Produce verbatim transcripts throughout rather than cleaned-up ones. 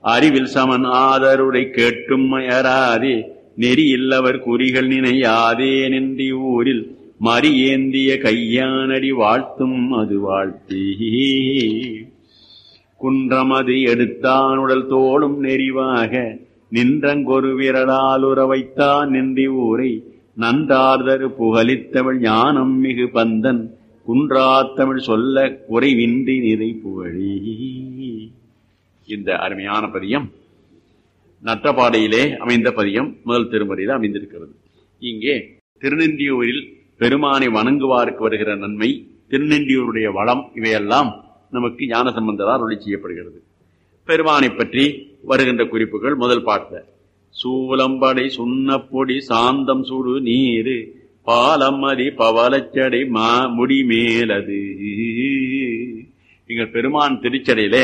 அறிவில் சமன் ஆதருடை கேட்டும் அயராதே நெறி இல்லவர் குறிகள் நினையாதே நின்றி ஊரில் மறி ஏந்திய கையானடி வாழ்த்தும் அது வாழ்த்தே. குன்றமது எடுத்தான் உடல் தோளும் நெறிவாக நின்றங்கொரு விரலால் உற வைத்தான் நின்றி ஊரை நன்றார்தரு புகழித்தமிழ் ஞானம் மிகு பந்தன் குன்றாத்தமிழ் சொல்ல குறைவின்றி நிறை புகழி. இந்த அருமையான பதியம் நற்றபாடையிலே அமைந்த பதியம் முதல் திருமுறையில் அமைந்திருக்கிறது. இங்கே திருநெண்டியூரில் பெருமானை வணங்குவாருக்கு வருகிற நன்மை, திருநெண்டியூருடைய வளம், இவையெல்லாம் நமக்கு ஞான சம்பந்தரால் ஒளி செய்யப்படுகிறது. பெருமானை பற்றி வருகின்ற குறிப்புகள் முதல் பாட்டுல சூலம்படை சுண்ணப்பொடி சாந்தம் சுடு நீரு பாலம்மதி பவளச்சடை மா முடி மேலது. எங்கள் பெருமான் திருச்சடையிலே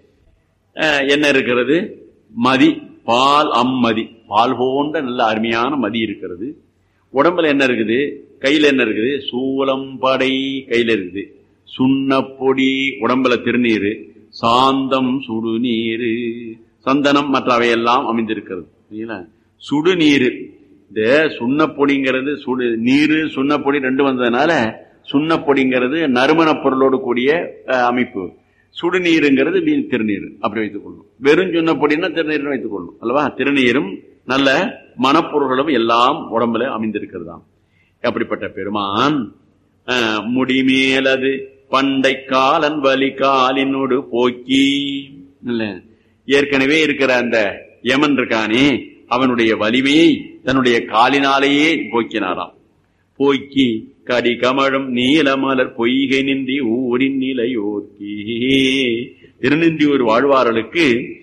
என்ன இருக்கிறது? மதி, பால் அம்மதி, பால் போன்ற நல்ல அருமையான மதி இருக்கிறது. உடம்புல என்ன இருக்குது? கையில என்ன இருக்குது? சூலம்படை கையில இருக்குது, சுண்ணப்பொடி உடம்புல திருநீரு, சாந்தம் சுடுநீரு சந்தனம் மற்றவையெல்லாம் அமைந்திருக்கிறது. சுடுநீரு, இந்த சுண்ணப்பொடிங்கிறது சுடு நீரு சுண்ணப்பொடி ரெண்டு வந்ததுனால சுண்ணப்பொடிங்கிறது நறுமண பொருளோடு கூடிய அமைப்பு, சுடுநீருங்கிறது திருநீர் அப்படி வைத்துக் கொள்ளும். வெறும் சுண்ணப்பொடினா திருநீர் வைத்துக் கொள்ளும் அல்லவா? திருநீரும் நல்ல மனப்பொருள்களும் எல்லாம் உடம்புல அமைந்திருக்கிறதாம். அப்படிப்பட்ட பெருமான் முடிமேலது பண்டை காலன் வலி காலினோடு போக்கி, ஏற்கனவே இருக்கிற அந்த யமன் இருக்கானே அவனுடைய வலிமையை தன்னுடைய காலினாலேயே போக்கினாராம். போக்கி கடி கமழும் நீலமலர் பொய்கை நின்றி ஊரின் நிலையோர்க்கி. திருநெண்டியூர் வாழ்வார்களுக்கு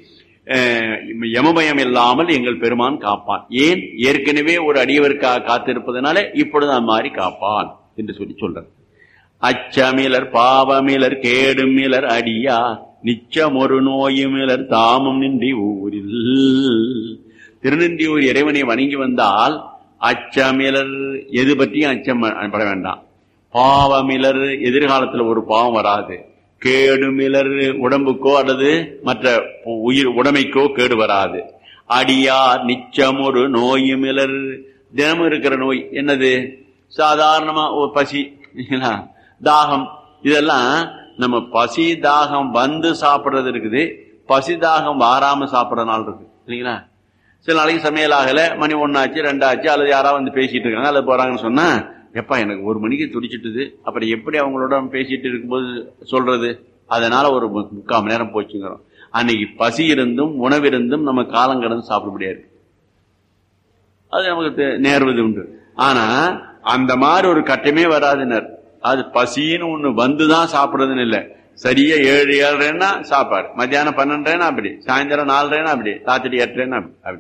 யமபயம் இல்லாமல் எங்கள் பெருமான் காப்பான். ஏன்? ஏற்கனவே ஒரு அடியவருக்காக காத்திருப்பதனால இப்பொழுது அந்த மாதிரி காப்பான் என்று சொல்லி சொல்ற. அச்சமிலர் பாவமிலர் கேடுமிலர் அடியா நிச்சம் ஒரு நோயுமிலர் தாமும் நின்றி ஊரில். திருநெண்டியூர் இறைவனை வணங்கி வந்தால் அச்சமிலர் எது பற்றியும் அச்சம் பட வேண்டாம். பாவமிலர் எதிர்காலத்தில் ஒரு பாவம் வராது. கேடுமிலர் உடம்புக்கோ அல்லது மற்ற உயிர் உடமைக்கோ கேடு வராது. அடியார் நிச்சம் ஒரு நோயுமிலர், தினமும் இருக்கிற நோய் என்னது? சாதாரணமா ஒரு பசி, தாகம், இதெல்லாம் நம்ம பசி தாகம் வந்து சாப்பிடுறது இருக்குது, பசி தாகம் வாராம சாப்பிடுற நாள் இருக்கு இல்லைங்களா? சில நாளைக்கு சமையல் ஆகல, மணி ஒன்னாச்சு ரெண்டாச்சு, அல்லது யாராவது வந்து பேசிட்டு இருக்காங்க அல்லது போறாங்கன்னு சொன்னா, எப்பா எனக்கு ஒரு மணிக்கு துடிச்சிட்டுது, அப்புறம் எப்படி அவங்களோட பேசிட்டு இருக்கும்போது சொல்றது? அதனால ஒரு முக்கால் மணி நேரம் போச்சுங்கிறோம். அன்னைக்கு பசி இருந்தும் உணவிருந்தும் நம்ம காலம் கடந்து சாப்பிட முடியாது, அது நமக்கு நேர்வது உண்டு. ஆனா அந்த மாதிரி ஒரு கட்டமே வராதுனர். அது பசின்னு ஒண்ணு வந்துதான் சாப்பிடுறதுன்னு இல்லை. சரியா ஏழு ஏழரைன்னா சாப்பாடு, மத்தியானம் பன்னெண்டரைனா அப்படி, சாயந்தரம் நாலரைனா அப்படி, ராத்திரி எட்டரைனா அப்படி.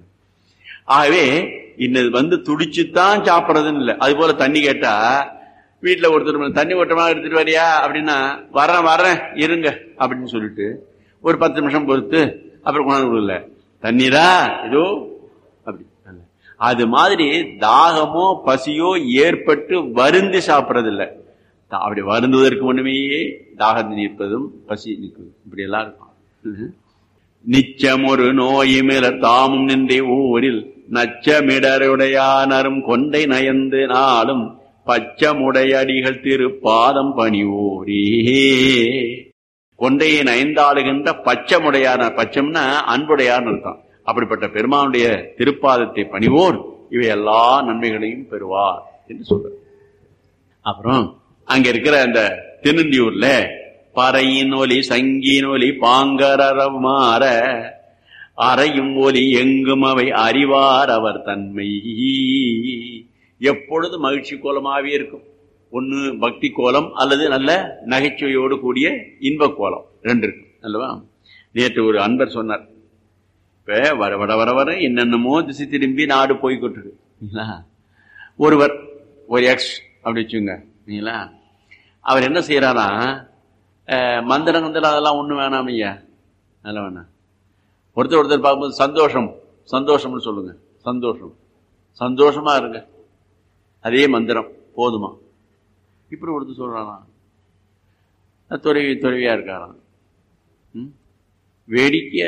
ஆகவே இன்னது வந்து துடிச்சுதான் சாப்பிடுறதுன்னு இல்லை. அது போல தண்ணி கேட்டா வீட்டுல ஒருத்தர் தண்ணி ஓட்டமா எடுத்துட்டு வரியா அப்படின்னா, வரேன் வரேன் இருங்க அப்படின்னு சொல்லிட்டு ஒரு பத்து நிமிஷம் பொறுத்து அப்புறம் கொண்டாந்து கொடுக்கல, தண்ணீரா இதோ அப்படி. அது மாதிரி தாகமோ பசியோ ஏற்பட்டு வருந்தி சாப்பிடறது இல்லை. அப்படி வருந்துவதற்கு ஒண்ணுமே தாகம் நிற்பதும் பசி நிற்பதும் இப்படி எல்லாம் இருக்கும். நிச்சம் ஒரு நோயுமிலர் தாமும் நின்றே ஊரில் நச்சமிடருடையானரும் கொண்டை நயந்து நாளும் பச்சமுடைய அடிகள் திரு பாதம் பணிவோரே. கொண்டையை நயந்தாளுகின்ற பச்சமுடையான, பச்சம்னா அன்புடையான்னு அர்த்தம். அப்படிப்பட்ட பெருமானுடைய திருப்பாதத்தை பணிவோர் இவை எல்லா நன்மைகளையும் பெறுவார் என்று சொல்ற. அப்புறம் அங்க இருக்கிற அந்த திருநெண்டியூர்ல பறையின் ஒலி சங்கின் ஒலி பாங்கரவ மாற அறையும் ஒலி எங்கும் அவை அறிவார் அவர் தன்மை. எப்பொழுது மகிழ்ச்சி கோலமாவே இருக்கும். ஒன்னு பக்தி கோலம் அல்லது நல்ல நகைச்சுவையோடு கூடிய இன்ப கோலம், ரெண்டு இருக்கு அல்லவா? நேற்று ஒரு அன்பர் சொன்னார், இப்ப வர வர வர வர என்னென்னமோ திசை திரும்பி நாடு போய்கொண்டிருக்கு. ஒருவர் ஒரு எக்ஸ் அப்படி வச்சுங்க, அவர் என்ன செய்யறாரா, மந்திரங்கள் அதெல்லாம் ஒண்ணு வேணாம் ஐயா, அதெல்லாம் வேணாம். ஒருத்தர் ஒருத்தர் பார்க்கும்போது சந்தோஷம் சந்தோஷம்னு சொல்லுங்க, சந்தோஷம் சந்தோஷமா இருங்க, அதே மந்திரம் போதுமா. இப்படி ஒருத்தர் சொல்றானா, துறவி துறவியா இருக்காராம், வேடிக்கையா